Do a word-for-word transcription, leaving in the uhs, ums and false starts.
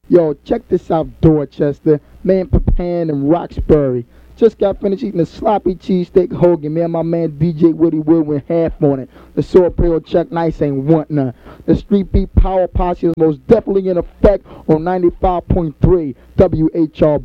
Yo, check this out, Dorchester. Man preparing in Roxbury. Just got finished eating a sloppy cheesesteak hoagie. Me and my man D J Woody Wood went half on it. The sword pale Chuck Nice ain't want none. The Street Beat Power Posse is most definitely in effect on ninety-five point three W H R